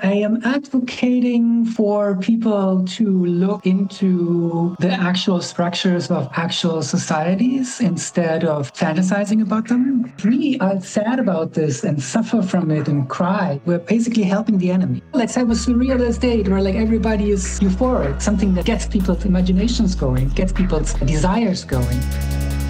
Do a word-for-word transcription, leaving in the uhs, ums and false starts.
I am advocating for people to look into the actual structures of actual societies instead of fantasizing about them. If we are sad about this and suffer from it and cry, we're basically helping the enemy. Let's have a surreal state where like everybody is euphoric, something that gets people's imaginations going, gets people's desires going.